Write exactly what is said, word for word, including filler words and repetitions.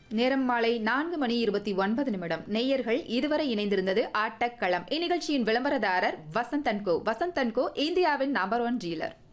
நேரம் மாலை நான்கு மணி இருபத்தி ஒன்பது நிமிடம். நேயர்கள் இதுவரை இணைந்திருந்தது ஆட்டக்களம். இந்நிகழ்ச்சியின் விளம்பரதாரர் Vasanth and go. Vasanth and கோ இந்தியாவின் நம்பர் ஒன் டீலர்.